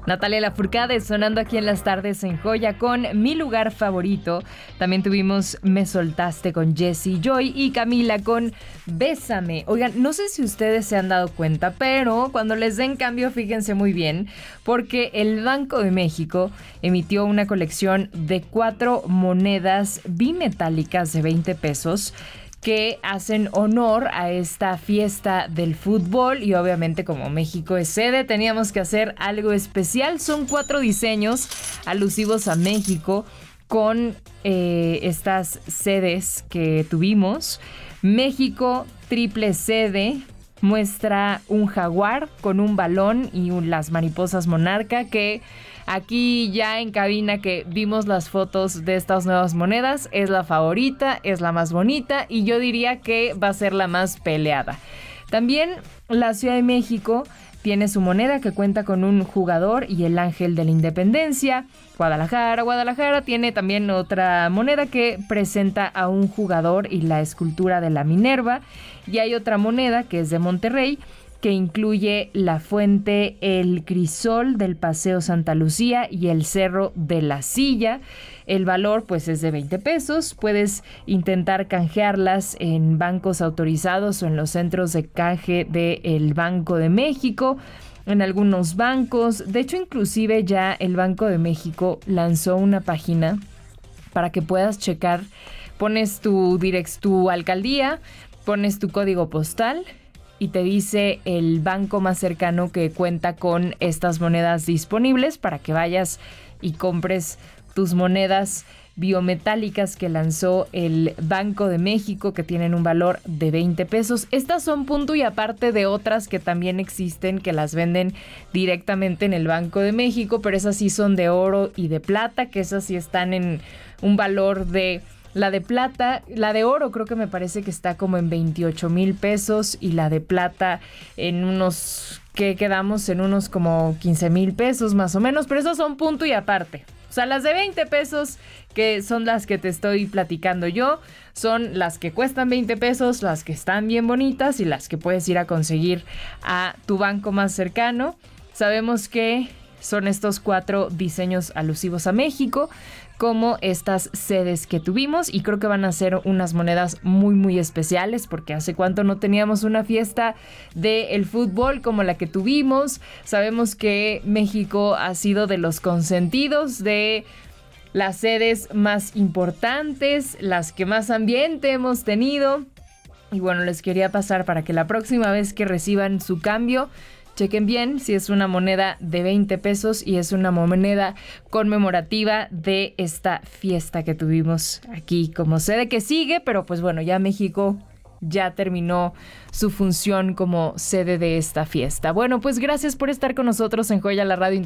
Natalia Lafourcade sonando aquí en las tardes en Joya con Mi Lugar Favorito. También tuvimos Me Soltaste con Jessie Joy y Camila con Bésame. Oigan, no sé si ustedes se han dado cuenta, pero cuando les den cambio, fíjense muy bien, porque el Banco de México emitió una colección de 4 monedas bimetálicas de 20 pesos que hacen honor a esta fiesta del fútbol y obviamente como México es sede teníamos que hacer algo especial. Son 4 diseños alusivos a México con estas sedes que tuvimos. México, triple sede, muestra un jaguar con un balón y las mariposas monarca, que aquí ya en cabina que vimos las fotos de estas nuevas monedas, es la favorita, es la más bonita y yo diría que va a ser la más peleada. También la Ciudad de México tiene su moneda que cuenta con un jugador y el ángel de la independencia. Guadalajara tiene también otra moneda que presenta a un jugador y la escultura de la Minerva. Y hay otra moneda que es de Monterrey, que incluye la fuente El Crisol del Paseo Santa Lucía y el Cerro de la Silla. El valor pues es de 20 pesos. Puedes intentar canjearlas en bancos autorizados o en los centros de canje del Banco de México, en algunos bancos. De hecho, inclusive ya el Banco de México lanzó una página para que puedas checar. Pones tu alcaldía, pones tu código postal y te dice el banco más cercano que cuenta con estas monedas disponibles para que vayas y compres tus monedas biometálicas que lanzó el Banco de México, que tienen un valor de 20 pesos. Estas son punto y aparte de otras que también existen, que las venden directamente en el Banco de México, pero esas sí son de oro y de plata, que esas sí están en un valor de... La de plata, la de oro creo que me parece que está como en 28,000 pesos y la de plata en unos, ¿qué quedamos? En unos como 15,000 pesos más o menos, pero esos son punto y aparte. O sea, las de 20 pesos, que son las que te estoy platicando yo, son las que cuestan 20 pesos, las que están bien bonitas y las que puedes ir a conseguir a tu banco más cercano. Sabemos que son estos 4 diseños alusivos a México, como estas sedes que tuvimos, y creo que van a ser unas monedas muy muy especiales, porque hace cuánto no teníamos una fiesta del fútbol como la que tuvimos. Sabemos que México ha sido de los consentidos de las sedes más importantes, las que más ambiente hemos tenido, y bueno, les quería pasar para que la próxima vez que reciban su cambio chequen bien si es una moneda de 20 pesos y es una moneda conmemorativa de esta fiesta que tuvimos aquí como sede, que sigue, pero pues bueno, ya México ya terminó su función como sede de esta fiesta. Bueno, pues gracias por estar con nosotros en Joya, la radio